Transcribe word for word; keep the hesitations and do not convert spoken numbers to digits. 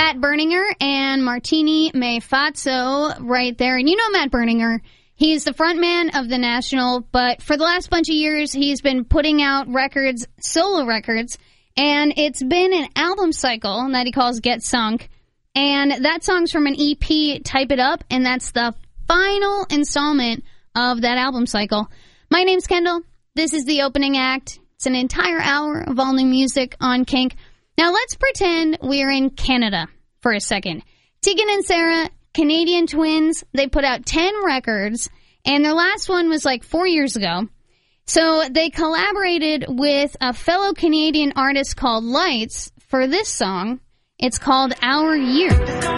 Matt Berninger and Martini Mafazzo right there. And you know Matt Berninger. He's the frontman of The National, but for the last bunch of years, he's been putting out records, solo records, and it's been an album cycle that he calls Get Sunk. And that song's from an E P, Type It Up, and that's the final installment of that album cycle. My name's Kendall. This is the opening act. It's an entire hour of all new music on Kink. Now let's pretend we're in Canada for a second. Tegan and Sarah, Canadian twins, they put out ten records, and their last one was like four years ago. So they collaborated with a fellow Canadian artist called Lights for this song. It's called Our Year.